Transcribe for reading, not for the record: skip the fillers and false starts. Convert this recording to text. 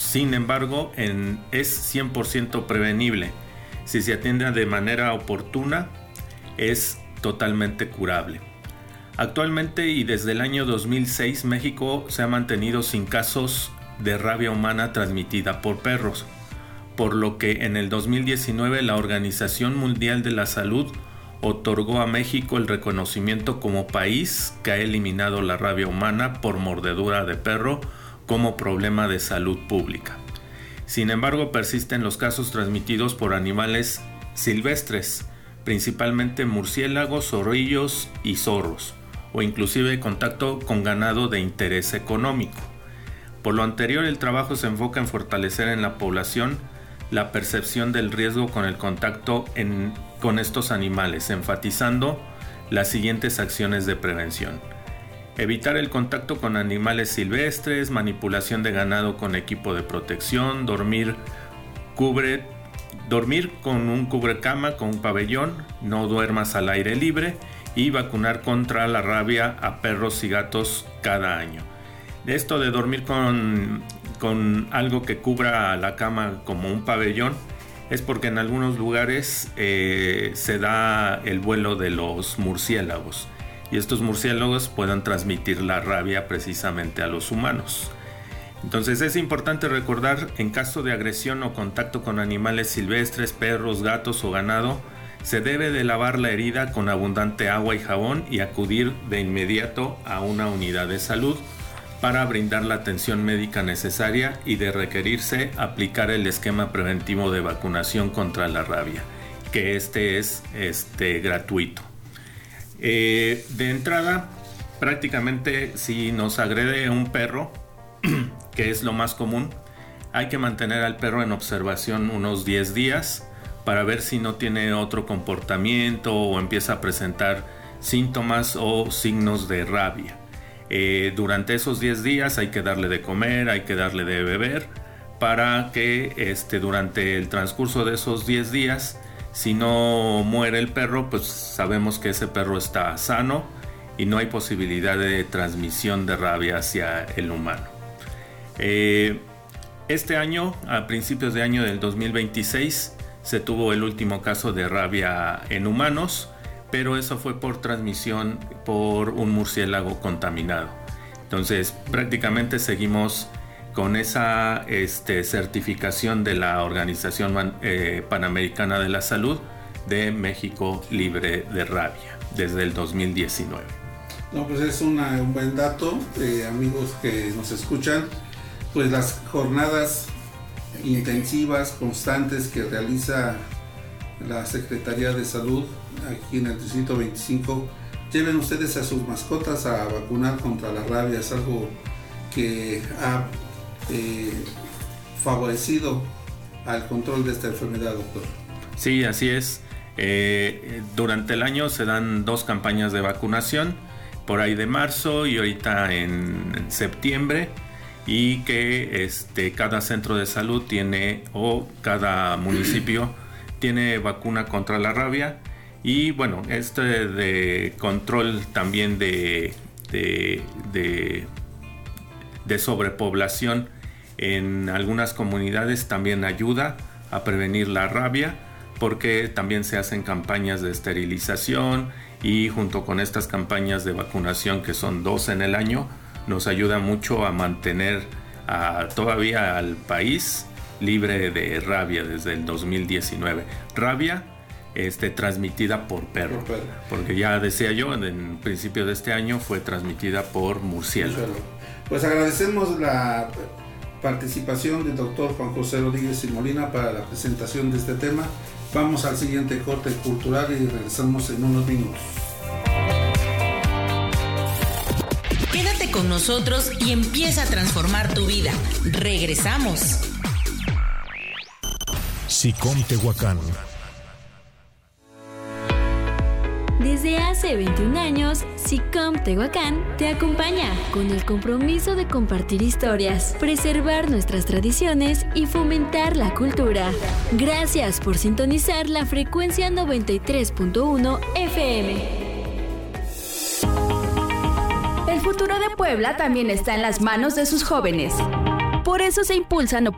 Sin embargo, es 100% prevenible. Si se atiende de manera oportuna, es totalmente curable. Actualmente y desde el año 2006, México se ha mantenido sin casos de rabia humana transmitida por perros, por lo que en el 2019 la Organización Mundial de la Salud otorgó a México el reconocimiento como país que ha eliminado la rabia humana por mordedura de perro como problema de salud pública. Sin embargo, persisten los casos transmitidos por animales silvestres, principalmente murciélagos, zorrillos y zorros, o inclusive contacto con ganado de interés económico. Por lo anterior, el trabajo se enfoca en fortalecer en la población la percepción del riesgo con el contacto con estos animales, enfatizando las siguientes acciones de prevención: evitar el contacto con animales silvestres, manipulación de ganado con equipo de protección, dormir con un cubrecama, con un pabellón, no duermas al aire libre y vacunar contra la rabia a perros y gatos cada año. Esto de dormir con algo que cubra la cama como un pabellón es porque en algunos lugares se da el vuelo de los murciélagos y estos murciélagos pueden transmitir la rabia precisamente a los humanos. Entonces es importante recordar, en caso de agresión o contacto con animales silvestres, perros, gatos o ganado, se debe de lavar la herida con abundante agua y jabón y acudir de inmediato a una unidad de salud para brindar la atención médica necesaria y, de requerirse, aplicar el esquema preventivo de vacunación contra la rabia, que es gratuito. De entrada, prácticamente si nos agrede un perro, que es lo más común, hay que mantener al perro en observación unos 10 días para ver si no tiene otro comportamiento o empieza a presentar síntomas o signos de rabia. Durante esos 10 días hay que darle de comer, hay que darle de beber, para que durante el transcurso de esos 10 días, si no muere el perro, pues sabemos que ese perro está sano y no hay posibilidad de transmisión de rabia hacia el humano. Este año, a principios de año del 2026, se tuvo el último caso de rabia en humanos, pero eso fue por transmisión por un murciélago contaminado. Entonces, prácticamente seguimos con esa certificación de la Organización Panamericana de la Salud de México libre de rabia desde el 2019. No, pues es un buen dato, amigos que nos escuchan. Pues las jornadas intensivas, constantes que realiza la Secretaría de Salud aquí en el Distrito 25, lleven ustedes a sus mascotas a vacunar contra la rabia. Es algo que ha favorecido al control de esta enfermedad, doctor. Sí, así es. Durante el año se dan 2 campañas de vacunación, por ahí de marzo y ahorita en septiembre, y que cada centro de salud tiene, o cada municipio tiene vacuna contra la rabia. Y bueno, de control también de sobrepoblación en algunas comunidades también ayuda a prevenir la rabia, porque también se hacen campañas de esterilización, y junto con estas campañas de vacunación, que son 2 en el año, nos ayuda mucho a mantener todavía al país libre de rabia desde el 2019. Rabia transmitida por perro, porque ya decía yo, en principio de este año fue transmitida por murciélago. Pues agradecemos la participación del doctor Juan José Rodríguez y Molina para la presentación de este tema. Vamos al siguiente corte cultural y regresamos en unos minutos. Quédate con nosotros y empieza a transformar tu vida. Regresamos. SICOM Tehuacán. Desde hace 21 años, SICOM Tehuacán te acompaña con el compromiso de compartir historias, preservar nuestras tradiciones y fomentar la cultura. Gracias por sintonizar la frecuencia 93.1 FM. El futuro de Puebla también está en las manos de sus jóvenes. Por eso se impulsan